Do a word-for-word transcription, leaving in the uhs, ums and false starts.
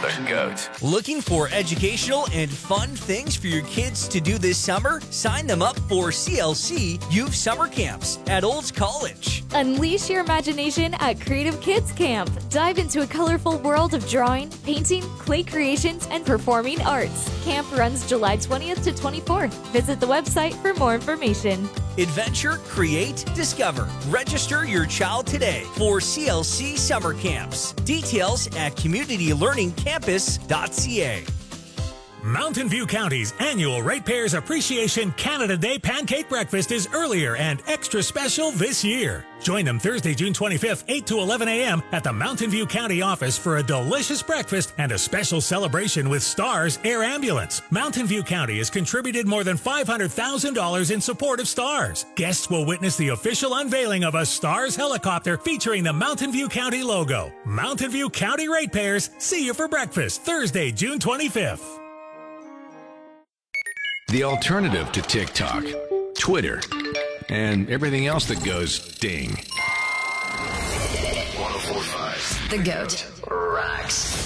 The GOAT. Looking for educational and fun things for your kids to do this summer? Sign them up for C L C Youth Summer Camps at Olds College. Unleash your imagination at Creative Kids Camp. Dive into a colorful world of drawing, painting, clay creations, and performing arts. Camp runs July twentieth to twenty-fourth. Visit the website for more information. Adventure, create, discover. Register your child today for C L C Summer Camps. Details at community learning campus dot c a. Mountain View County's annual Ratepayers Appreciation Canada Day Pancake Breakfast is earlier and extra special this year. Join them Thursday, June twenty-fifth, eight to eleven a.m. at the Mountain View County office for a delicious breakfast and a special celebration with STARS Air Ambulance. Mountain View County has contributed more than five hundred thousand dollars in support of STARS. Guests will witness the official unveiling of a STARS helicopter featuring the Mountain View County logo. Mountain View County Ratepayers, see you for breakfast Thursday, June twenty-fifth. The alternative to TikTok, Twitter, and everything else that goes ding. one oh four point five. The GOAT rocks.